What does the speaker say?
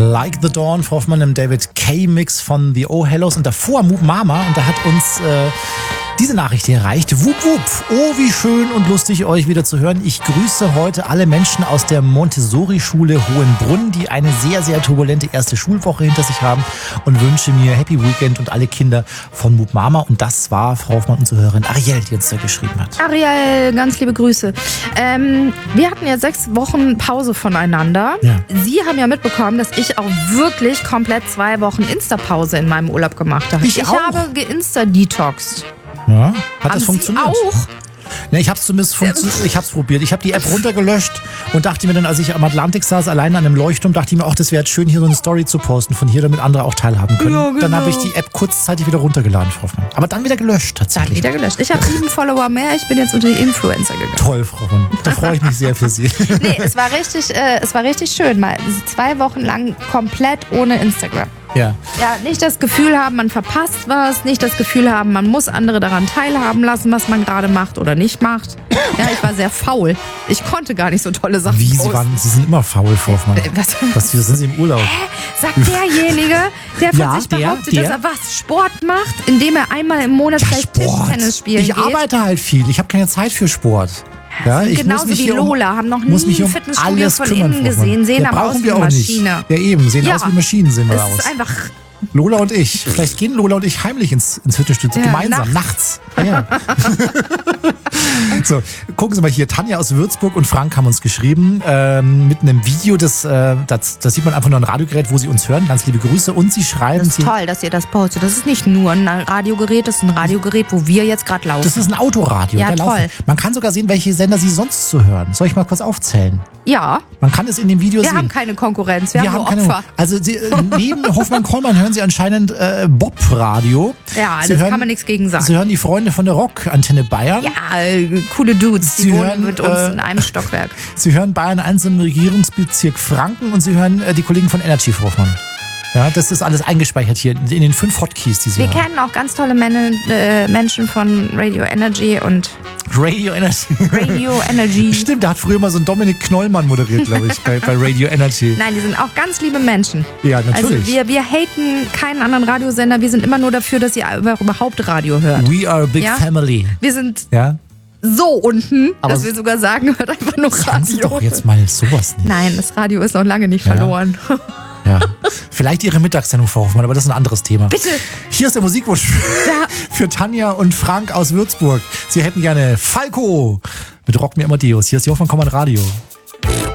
Like the Dawn, Frau Hoffmann, im David K-Mix von The Oh Hellos und davor Moop Mama. Und da hat uns diese Nachricht hier erreicht. Wup, wup. Oh, wie schön und lustig, euch wieder zu hören. Ich grüße heute alle Menschen aus der Montessori-Schule Hohenbrunn, die eine sehr, sehr turbulente erste Schulwoche hinter sich haben und wünsche mir Happy Weekend und alle Kinder von Moop Mama. Und das war Frau Hoffmann, unsere Hörerin Ariel, die uns da geschrieben hat. Ariel, ganz liebe Grüße. Wir hatten ja 6 Wochen Pause voneinander. Ja. Sie haben ja mitbekommen, dass ich auch wirklich komplett 2 Wochen Insta-Pause in meinem Urlaub gemacht habe. Ich auch. habe geinsta-detoxed. Ja, hat Haben das funktioniert? Sie auch? Ne, ich hab's zumindest ich hab's probiert. Ich habe die App runtergelöscht und dachte mir dann, als ich am Atlantik saß, alleine an einem Leuchtturm, dachte ich mir auch, das wäre jetzt schön, hier so eine Story zu posten von hier, damit andere auch teilhaben können. Ja, genau. Dann habe ich die App kurzzeitig wieder runtergeladen, Frau Hoffmann. Aber dann wieder gelöscht Dann tatsächlich. wieder gelöscht. Ich habe 7 Follower mehr, ich bin jetzt unter die Influencer gegangen. Toll, Frau Hoffmann. Da freue ich mich sehr für Sie. Nee, es war richtig schön. Mal 2 Wochen lang komplett ohne Instagram. Ja. Ja, nicht das Gefühl haben, man verpasst was, nicht das Gefühl haben, man muss andere daran teilhaben lassen, was man gerade macht oder nicht macht. Ja, ich war sehr faul. Ich konnte gar nicht so tolle Sachen Wie, posten. Sie sind immer faul, Frau Hoffmann. Was, sind Sie im Urlaub? Sagt derjenige, der von Ja, sich behauptet, der. dass er was Sport macht, indem er einmal im Monat vielleicht Tischtennis spielen Ich geht. arbeite halt viel. Ich habe keine Zeit für Sport. Ja, ich Genauso muss mich wie hier Lola, haben noch nie muss mich ein um Fitnessstudio alles von kümmern, innen Frau Hoffmann. gesehen, sehen Ja, aber aus brauchen wie wir auch Maschine. nicht. Ja, eben, sehen Ja. aus wie Maschinen, sehen wir Das aus. ist einfach... Lola und ich. Vielleicht gehen Lola und ich heimlich ins Fitnessstudio. Ja, Gemeinsam, nachts. Ja. So, gucken Sie mal hier. Tanja aus Würzburg und Frank haben uns geschrieben mit einem Video, das sieht man einfach nur ein Radiogerät, wo sie uns hören. Ganz liebe Grüße. Und sie schreiben... Das ist toll, dass ihr das postet. Das ist nicht nur ein Radiogerät, das ist ein Radiogerät, wo wir jetzt gerade laufen. Das ist ein Autoradio. Ja, da toll. laufen. Man kann sogar sehen, welche Sender sie sonst zu hören. Soll ich mal kurz aufzählen? Ja, Man kann es in dem Video wir sehen. haben keine Konkurrenz, wir haben nur keine- Opfer. Also Sie, neben Hoffmann-Kollmann hören Sie anscheinend Bob-Radio. Ja, Sie das kann man nichts gegen sagen. Sie hören die Freunde von der Rock-Antenne Bayern. Ja, coole Dudes, die Sie wohnen hören, mit uns in einem Stockwerk. Sie hören Bayern 1 im Regierungsbezirk Franken und Sie hören die Kollegen von Energy, Frau Hoffmann. Ja, das ist alles eingespeichert hier in den 5 Hotkeys, die Sie Wir haben. kennen auch ganz tolle Menschen von Radio Energy und Radio Energy. Radio Energy. Stimmt, da hat früher mal so ein Dominik Knollmann moderiert, glaube ich, bei Radio Energy. Nein, die sind auch ganz liebe Menschen. Ja, natürlich. Also wir haten keinen anderen Radiosender, wir sind immer nur dafür, dass ihr überhaupt Radio hört. We are a big Ja? family. Wir sind Ja? so unten, Aber dass wir sogar sagen, hört einfach nur Sagen Sie Radio. doch jetzt mal sowas nicht. Nein, das Radio ist noch lange nicht Ja. verloren. Ja. Vielleicht Ihre Mittagssendung, Frau Hoffmann, aber das ist ein anderes Thema. Bitte. Hier ist der Musikwunsch für Tanja und Frank aus Würzburg. Sie hätten gerne Falco mit Rock Me Amadeus. Hier ist die Hoffmann-Kommand Radio.